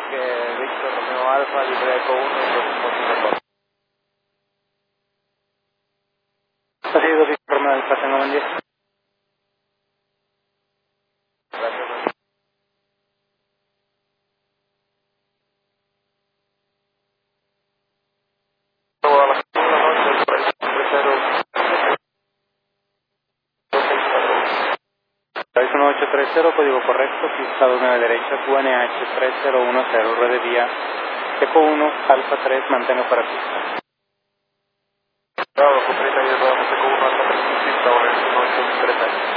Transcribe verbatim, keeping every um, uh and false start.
Parque Víctor Romeo Alfa, libre Eco uno, dos, Ha sido Víctor Romeo Alfa, tengo buen día. gracias. seis uno ocho tres cero, código correcto, pista dos nueve derecha, Q N H tres cero uno cero, red de vía, Eco uno, Alfa tres, mantenga para pista. Bravo, con treinta y dos, Eco uno, Alfa tres, pista, uno ocho tres.